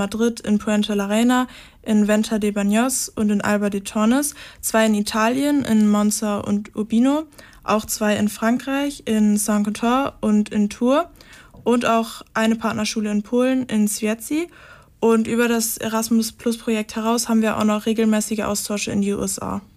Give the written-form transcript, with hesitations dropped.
Madrid, in Puente la Reina, in Venta de Baños und in Alba de Tormes, 2 in Italien, in Monza und Urbino, auch 2 in Frankreich, in Saint-Quentin und in Tours und auch eine Partnerschule in Polen, in Świecie. Und über das Erasmus-Plus-Projekt heraus haben wir auch noch regelmäßige Austausche in die USA.